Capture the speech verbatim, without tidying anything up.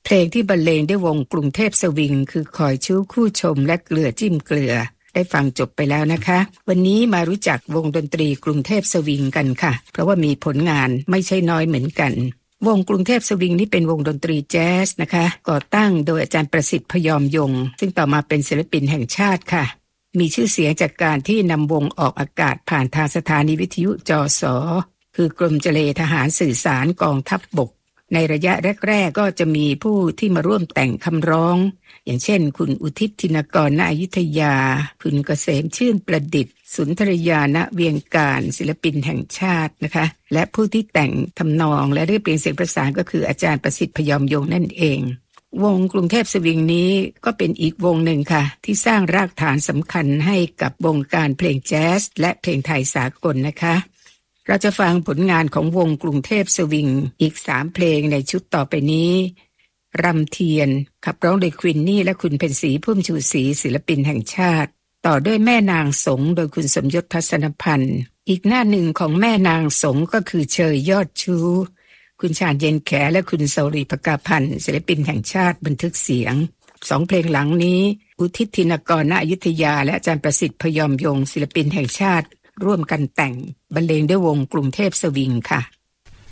เพลงที่บรรเลงด้วยวงกรุงเทพสวิงคือคอยชู้คู่ชมและเกลือจิ้มเกลือได้ฟังจบไปแล้วนะคะวันนี้มารู้จักวงดนตรีกรุงเทพสวิงกันค่ะเพราะว่ามีผลงานไม่ใช่น้อยเหมือนกันวงกรุงเทพสวิงนี่เป็นวงดนตรีแจ๊สนะคะก่อตั้งโดยอาจารย์ประสิทธิ์พยอมยงซึ่งต่อมาเป็นศิลปินแห่งชาติค่ะมีชื่อเสียงจากการที่นำวงออกอากาศผ่านทางสถานีวิทยุจส.คือกรมเจเลทหารสื่อสารกองทัพบกในระยะแรกๆก็จะมีผู้ที่มาร่วมแต่งคำร้องอย่างเช่นคุณอุทิศธินกรณอยุธยาคุณเกษมชื่นประดิษฐ์สุนทรยาณเวียงการศิลปินแห่งชาตินะคะและผู้ที่แต่งทำนองและเรียบเรียงเสียงประสานก็คืออาจารย์ประสิทธิ์พยอมยงนั่นเองวงกรุงเทพสวิงนี้ก็เป็นอีกวงหนึ่งค่ะที่สร้างรากฐานสำคัญให้กับวงการเพลงแจ๊สและเพลงไทยสากลนะคะเราจะฟังผลงานของวงกรุงเทพสวิงอีกสามเพลงในชุดต่อไปนี้รำเทียนขับร้องโดยควินนี่และคุณเพ็ญศรีพุ่มชูศรีศิลปินแห่งชาติต่อด้วยแม่นางสงโดยคุณสมยศทัศนพันธ์อีกหน้าหนึ่งของแม่นางสงก็คือเชยยอดชูคุณชาญเย็นแขและคุณสรีภกาพันธ์ศิลปินแห่งชาติบันทึกเสียงสองเพลงหลังนี้อุทิศธินกรณอยุธยาและอาจารย์ประสิทธิ์พยอมยงศิลปินแห่งชาติร่วมกันแต่งบรรเลงด้วยวงกรุงเทพสวิงค่ะ